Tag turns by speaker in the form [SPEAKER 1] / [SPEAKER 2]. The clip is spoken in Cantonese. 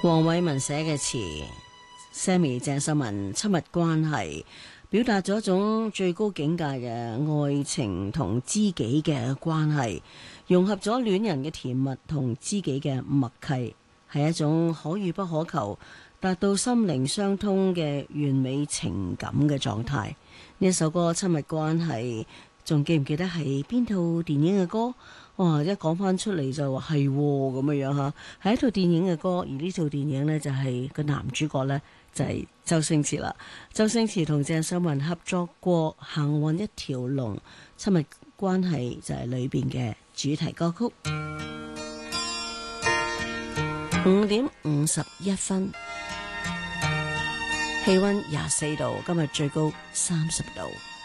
[SPEAKER 1] 黃偉文寫嘅詞 ，Sammy 鄭秀文親密關係，表達咗一種最高境界嘅愛情同知己嘅關係，融合咗戀人嘅甜蜜同知己嘅默契，係一種可遇不可求，達到心靈相通嘅完美情感嘅狀態。呢一首歌親密關係，仲記唔記得係邊套電影嘅歌？哇！一講翻出嚟就話係咁樣吓，係一套電影嘅歌，而呢套電影呢，就係個男主角呢，就係周星馳啦。周星馳同鄭秀文合作過《行運一條龍》，親密關係就係裏邊嘅主題歌曲。5:51，氣溫24度，今日最高30度。